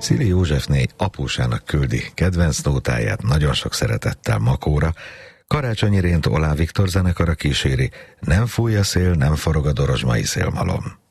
Cili Józsefné apósának küldi kedvenc nótáját nagyon sok szeretettel Makóra, Karácsonyi Rént Oláh Viktor zenekara kíséri, nem fúj a szél, nem forog a dorozsmai szélmalom.